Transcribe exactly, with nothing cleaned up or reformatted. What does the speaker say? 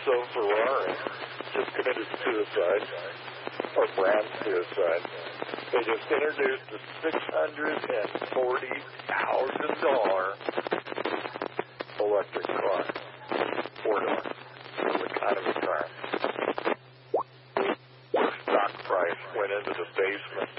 So Ferrari just committed suicide, or brand suicide. They just introduced a six hundred forty thousand dollars electric car, four-door, the economy car. Stock price went into the basement.